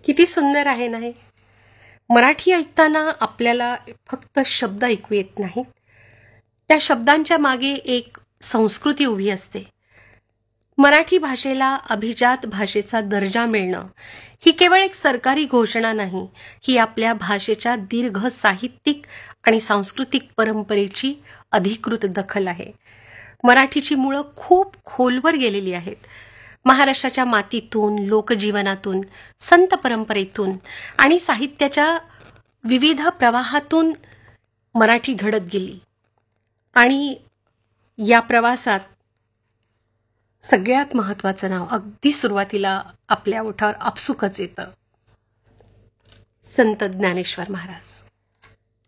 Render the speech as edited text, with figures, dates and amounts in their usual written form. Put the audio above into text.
किती सुंदर आहे ना हे. मराठी ऐकताना आपल्याला फक्त शब्द ऐकू येत नाहीत, त्या शब्दांच्या मागे एक संस्कृती उभी असते. मराठी भाषेला अभिजात भाषेचा दर्जा मिळणं ही केवळ एक सरकारी घोषणा नाही, ही आपल्या भाषेच्या दीर्घ साहित्यिक आणि सांस्कृतिक परंपरेची अधिकृत दखल आहे. मराठीची मुळं खूप खोलवर गेलेली आहेत. महाराष्ट्राच्या मातीतून, लोकजीवनातून, संत परंपरेतून आणि साहित्याच्या विविध प्रवाहातून मराठी घडत गेली. आणि या प्रवासात सगळ्यात महत्त्वाचं नाव अगदी सुरुवातीला आपल्या ओठावर आपसुकच येतं, संत ज्ञानेश्वर महाराज.